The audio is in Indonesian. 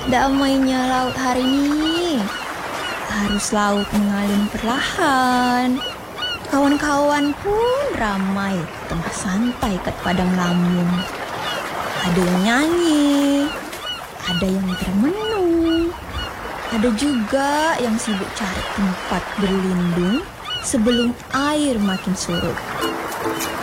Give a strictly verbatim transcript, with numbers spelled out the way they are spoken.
Damainya laut hari ini. Arus laut mengalir perlahan. Kawan-kawan pun ramai tengah santai kat padang lamun. Ada yang nyanyi, ada yang termenung, ada juga yang sibuk cari tempat berlindung sebelum air makin surut.